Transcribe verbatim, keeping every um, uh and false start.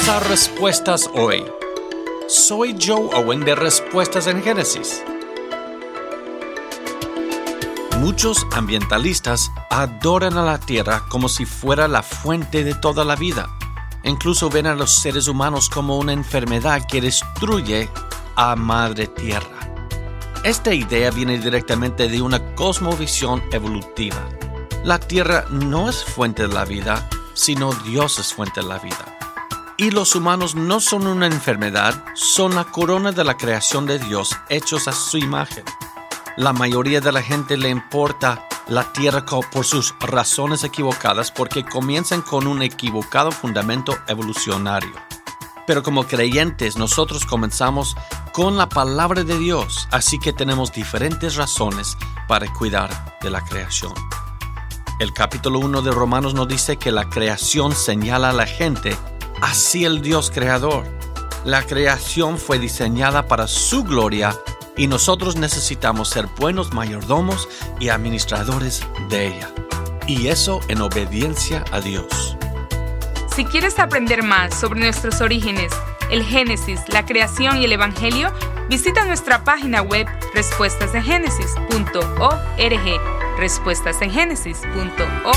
Bienvenidos a Respuestas Hoy. Soy Joe Owen de Respuestas en Génesis. Muchos ambientalistas adoran a la tierra como si fuera la fuente de toda la vida. Incluso ven a los seres humanos como una enfermedad que destruye a Madre Tierra. Esta idea viene directamente de una cosmovisión evolutiva. La tierra no es fuente de la vida, sino Dios es fuente de la vida. Y los humanos no son una enfermedad, son la corona de la creación de Dios, hechos a su imagen. La mayoría de la gente le importa la tierra por sus razones equivocadas porque comienzan con un equivocado fundamento evolucionario. Pero como creyentes nosotros comenzamos con la palabra de Dios, así que tenemos diferentes razones para cuidar de la creación. El capítulo uno de Romanos nos dice que la creación señala a la gente hacia el Dios creador. La creación fue diseñada para su gloria y nosotros necesitamos ser buenos mayordomos y administradores de ella. Y eso en obediencia a Dios. Si quieres aprender más sobre nuestros orígenes, el Génesis, la creación y el Evangelio, visita nuestra página web respuestas en génesis punto org, respuestas en génesis punto org.